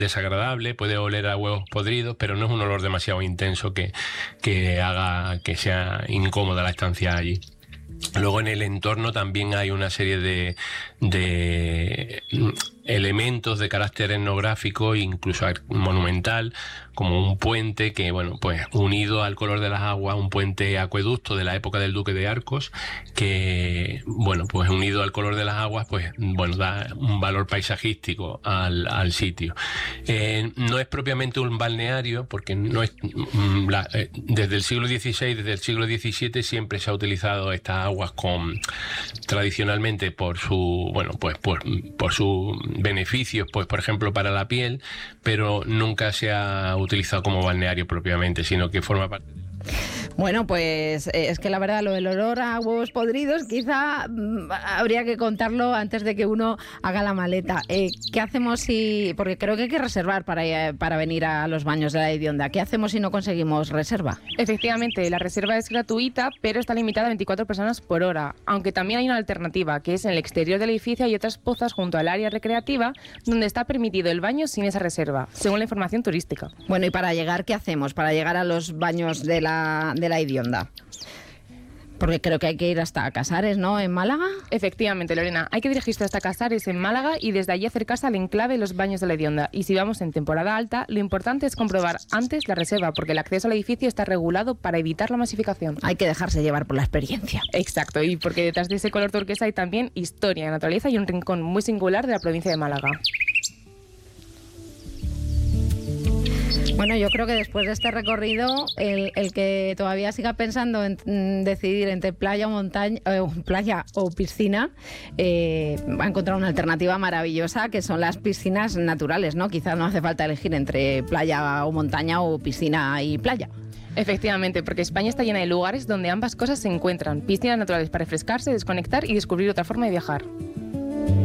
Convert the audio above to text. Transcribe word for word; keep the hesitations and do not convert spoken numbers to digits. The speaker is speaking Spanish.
desagradable, puede oler a huevos podridos, pero no es un olor demasiado intenso que, que haga que sea incómoda la estancia allí. Luego en el entorno también hay una serie de, de elementos de carácter etnográfico, incluso monumental, como un puente que, bueno, pues unido al color de las aguas, un puente acueducto de la época del Duque de Arcos, que, bueno, pues unido al color de las aguas, pues, bueno, da un valor paisajístico al, al sitio. Eh, no es propiamente un balneario, porque no es, la, eh, desde el siglo dieciséis, desde el siglo diecisiete, siempre se ha utilizado estas aguas con, tradicionalmente por su, bueno, pues por, por sus beneficios, pues por ejemplo para la piel, pero nunca se ha utilizado como balneario propiamente, sino que forma parte de... Bueno, pues eh, es que la verdad lo del olor a huevos podridos quizá mmm, habría que contarlo antes de que uno haga la maleta. Eh, ¿Qué hacemos si...? Porque creo que hay que reservar para, para venir a los baños de la Hedionda. ¿Qué hacemos si no conseguimos reserva? Efectivamente, la reserva es gratuita, pero está limitada a veinticuatro personas por hora. Aunque también hay una alternativa, que es en el exterior del edificio hay otras pozas junto al área recreativa donde está permitido el baño sin esa reserva, según la información turística. Bueno, ¿y para llegar qué hacemos? Para llegar a los baños de la... de la Hedionda. Porque creo que hay que ir hasta Casares, ¿no? ¿En Málaga? Efectivamente, Lorena. Hay que dirigirse hasta Casares, en Málaga, y desde allí acercarse al enclave de los baños de la Hedionda. Y si vamos en temporada alta, lo importante es comprobar antes la reserva, porque el acceso al edificio está regulado para evitar la masificación. Hay que dejarse llevar por la experiencia. Exacto, y porque detrás de ese color turquesa hay también historia, naturaleza y un rincón muy singular de la provincia de Málaga. Bueno, yo creo que después de este recorrido, el, el que todavía siga pensando en, en decidir entre playa o montaña, eh, playa o piscina, eh, va a encontrar una alternativa maravillosa, que son las piscinas naturales, ¿no? Quizás no hace falta elegir entre playa o montaña o piscina y playa. Efectivamente, porque España está llena de lugares donde ambas cosas se encuentran. Piscinas naturales para refrescarse, desconectar y descubrir otra forma de viajar.